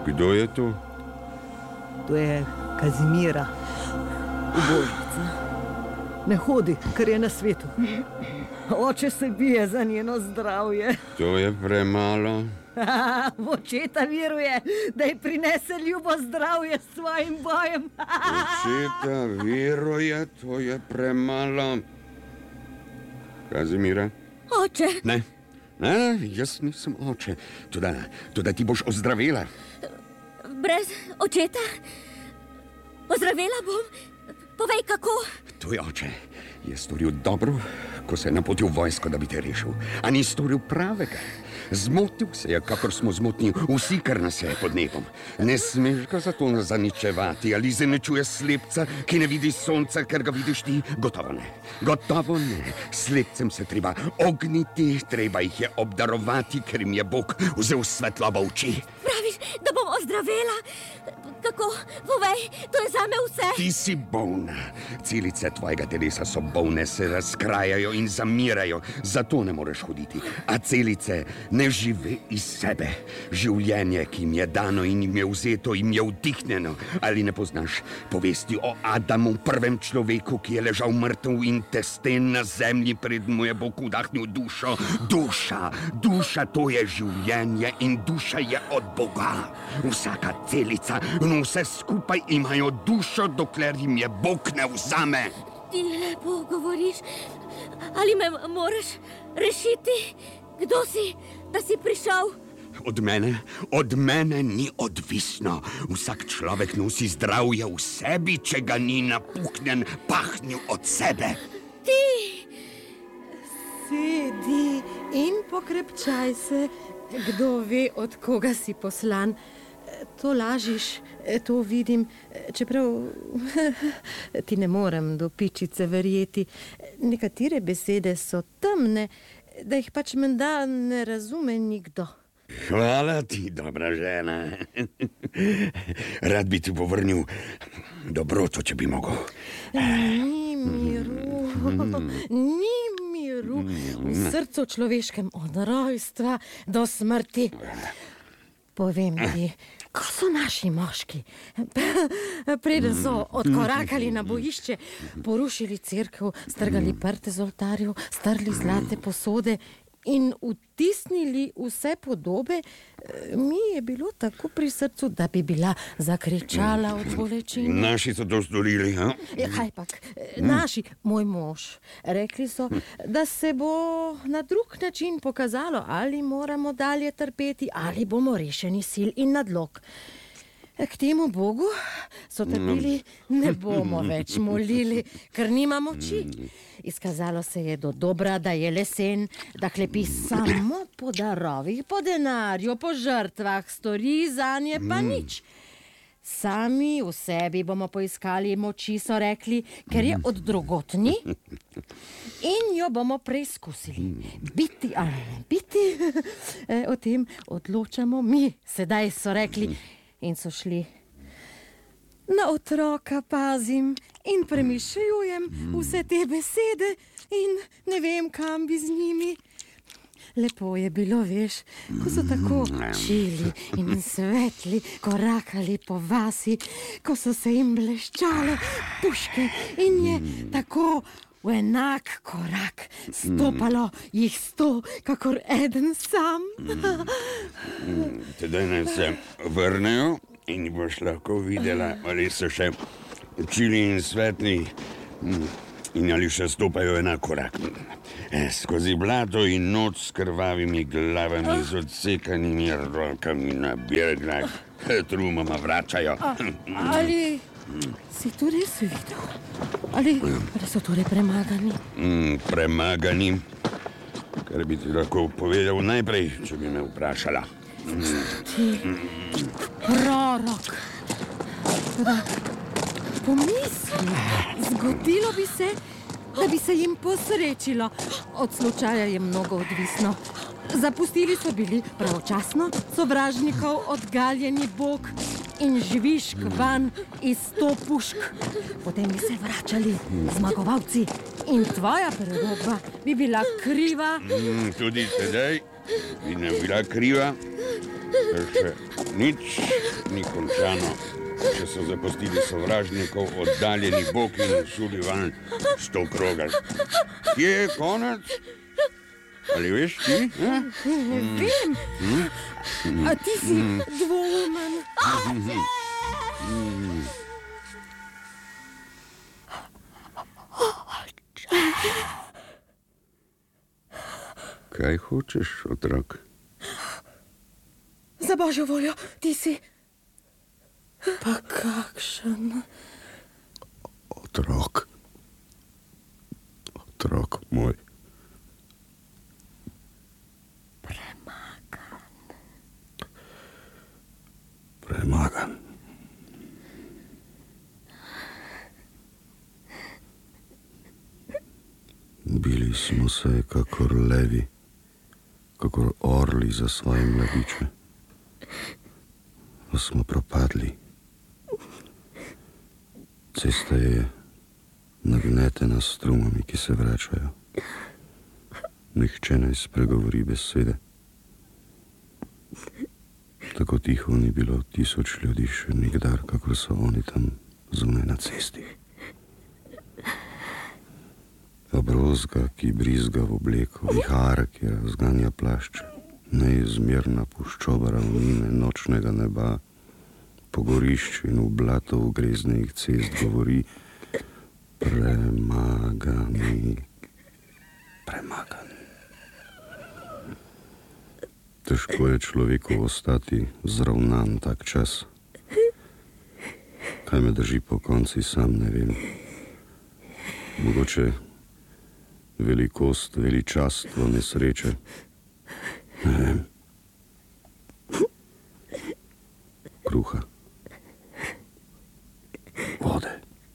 Kdo je to? To je Kazimira, ubožnica. Ne hodi, ker je na svetu. Oče se bije za njeno zdravje. To je premalo. V očeta veruje, da ji prinese ljubo zdravje s svojim bojem. Očeta veruje, to je premalo. Kazimira? Oče. Ne, jaz nisem oče. Toda ti boš ozdravela. Brez očeta? Ozdravela bom? Povej, kako? Tvoj oče je storil dobro, ko se je napotil v vojsko, da bi te rešil. A ni storil pravega. Zmotil se je, kakor smo zmotni vsi, kar nas je pod nebom. Ne smeš ga zato zaničevati ali zaničuje slepca, ki ne vidi sonca, ker ga vidiš ti. Gotovo ne. Gotovo ne. Slepcem se treba ogniti, treba jih je obdarovati, ker jim je Bog vzel svetlobo oči. Praviš, da bom ozdravela? Kako? Povej, to je zame vse. Ti si bolna. Celice tvojega telesa so bolne, se razkrajajo in zamirajo, zato ne moreš hoditi. A celice ne žive iz sebe. Življenje, ki jim je dano in jim je vzeto, jim je vdihnjeno. Ali ne poznaš povesti o Adamu, prvem človeku, ki je ležal mrtev in testen na zemlji, pred mu je Bog vdahnil dušo? Duša, to je življenje in duša je od Boga. Vsaka celica in vse skupaj imajo dušo, dokler jim je Bog ne vzame. Ti lepo govoriš. Ali me moraš rešiti? Kdo si, da si prišel? Od mene ni odvisno. Vsak človek nosi zdravje v sebi, če ga ni napuhnjen, pahnil od sebe. Ti! Sedi in pokrepčaj se. Kdo ve, od koga si poslan. To lažiš, to vidim, čeprav ti ne morem do pičice verjeti. Nekatere besede so temne, da jih pač menda ne razume nikdo. Hvala ti, dobra žena. Rad bi ti povrnil dobroto, če bi mogel. Ni miru v srcu človeškem od rojstva do smrti. Povem ti, ko so naši moški, preden so odkorakali na bojišče, porušili cerkev, strgali prte z oltarjev, strli zlate posode in vtisnili vse podobe, mi je bilo tako pri srcu, da bi bila zakričala od bolečine. Naši so to storili, ha? Kaj pak, naši, moj mož. Rekli so, da se bo na drug način pokazalo, ali moramo dalje trpeti, ali bomo rešeni sil in nadlog. K temu Bogu so trdili, ne bomo več molili, ker nima moči. Izkazalo se je do dobra, da je lesen, da hlepi samo po darovih, po denarju, po žrtvah, stori zanje pa nič. Sami v sebi bomo poiskali moči, so rekli, ker je od drugotni in jo bomo preizkusili. Biti ali ne biti, o tem odločamo mi, sedaj so rekli. In so šli. Na otroka pazim in premišljujem vse te besede in ne vem, kam bi z njimi. Lepo je bilo, veš, ko so tako čili in svetli korakali po vasi, ko so se jim bleščale puške in je tako v enak korak stopalo jih 100, kakor eden sam. Tedaj naj se vrnejo in boš lahko videla, ali so še čili in svetli in ali še stopajo enak korak. Skozi blato in noč s krvavimi glavami, z odsekanimi rokami na berglah, trumama vračajo. Ali si to res videl? Ali so torej premagani? Premagani, kar bi ti lahko povedal najprej, če bi me vprašala. Ti prorok. Toda pomisli, zgodilo bi se, da bi se jim posrečilo. Od slučaja je mnogo odvisno. Zapustili so bili pravočasno sovražnikov odgaljeni Bog in žvižk van iz 100 pušk. Potem bi se vračali zmagovalci in tvoja prerokba bi bila kriva. Tudi sedaj bi ne bila kriva, Še nič ni končano. Če so zapustili sovražnikov, oddaljeni boki in všudi van 100 krogar. Kje je konec? Ali veš ti? Vem. A ti si dvoumen. Kaj hočeš, otrok? Za božjo voljo, ti si... Pa kakšen... Otrok. Otrok moj. Premagan. Bili smo se kakor levi, kakor orli za svoje mladiče. Pa smo propadli. Cesta je nagnetena s strumami, ki se vračajo. Nihče ne spregovori besede. Tako tiho ni bilo 1000 ljudi še nikdar, kako so oni tam zunaj na cesti. Obrozga, ki brizga v obleko, vihar, ki razganja plašče, neizmerna puščoba ravnine nočnega neba, pogorišče in v blato ugreznih cest govori: premagani, premagani. Težko je človeku ostati zravnan tak čas. Kaj me drži po konci, sam ne vem. Mogoče velikost, veličastvo, nesreče. Ne vem. Kruha. Vode.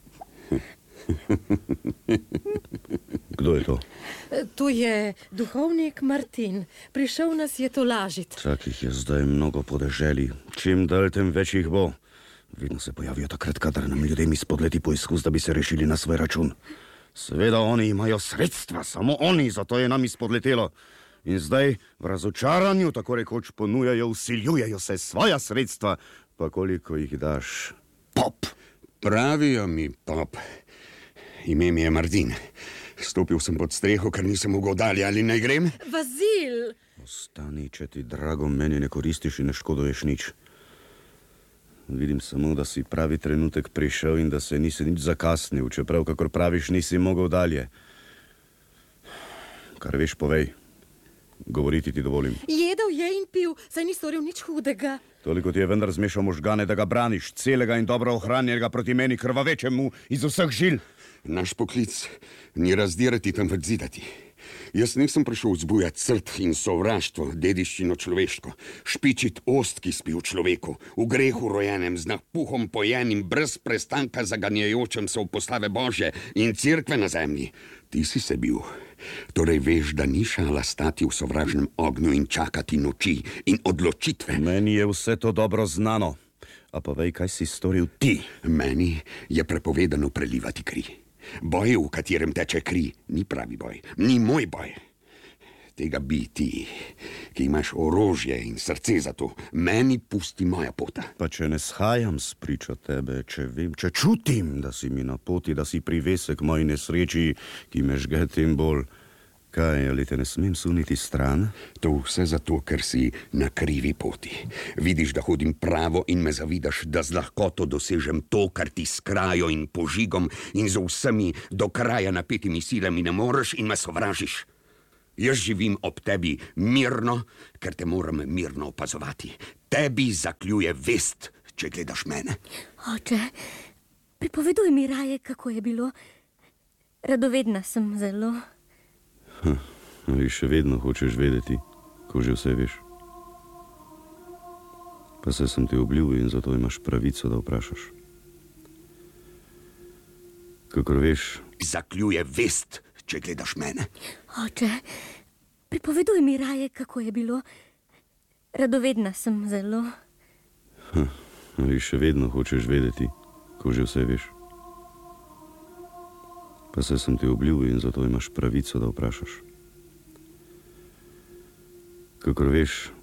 Kdo je to? To je duhovnik Martin. Prišel nas je tolažit. Takih je zdaj mnogo podeželi. Čim dalj, tem več jih bo. Vedno se pojavijo takrat, kadar nam ljudem izpodleti poizkus, da bi se rešili na svoj račun. Seveda oni imajo sredstva, samo oni, zato je nam izpodletelo. In zdaj v razočaranju tako rekoč ponujajo, vsiljujejo se svoja sredstva, pa koliko jih daš. Pop! Pravijo mi pop. Ime mi je Martin. Stopil sem pod streho, ker nisem mogel dalje, ali naj grem? Vazil! Ostani, če ti drago meni ne koristiš in ne škoduješ nič. Vidim samo, da si pravi trenutek prišel in da se nisi nič zakasnil, čeprav, kakor praviš, nisi mogel dalje. Kar veš, povej. Govoriti ti dovolim. Jedel je in pil, saj ni storil nič hudega. Toliko ti je vendar zmešal možgane, da ga braniš, celega in dobro ohranjenega proti meni krvavečemu iz vseh žil. Naš poklic ni razdirati, temveč zidati. Jaz nisem prišel vzbujati srd in sovraštvo, dediščino človeško, špičit ost, ki spi v človeku, v grehu rojenem, z napuhom pojenim, brez prestanka zaganjajočem se v postave Božje in cerkve na zemlji. Ti si se bil. Torej veš, da ni šala stati v sovražnem ognju in čakati noči in odločitve. Meni je vse to dobro znano. A povej, kaj si storil ti? Meni je prepovedano prelivati kri. Boj, v katerem teče kri, ni pravi boj, ni moj boj. Tega bi ti, ki imaš orožje in srce za to, meni pusti moja pota. Pa če ne shajam s pričo tebe, če vem, če čutim, da si mi na poti, da si privesek moji nesreči, ki me žge tem bolj. Kaj, ali te ne smem suniti stran? To vse zato, ker si na krivi poti. Vidiš, da hodim pravo in me zavidaš, da z lahkoto dosežem to, kar ti s krajo in požigom in z vsemi do kraja napetimi silami ne moreš in me sovražiš. Jaz živim ob tebi mirno, ker te moram mirno opazovati. Tebi zakljuje vest, če gledaš mene. Oče, pripoveduj mi raje, kako je bilo. Radovedna sem zelo. Ali še vedno hočeš vedeti, ko že vse veš? Pa se sem ti obljubil in zato imaš pravico, da vprašaš. Kakor veš... Zakljuje vest, če gledaš mene. Oče, pripoveduj mi raje, kako je bilo. Radovedna sem zelo. Ali še vedno hočeš vedeti, ko že vse veš? Pa se sem ti obljubil in zato imaš pravico, da vprašaš. Kakor veš...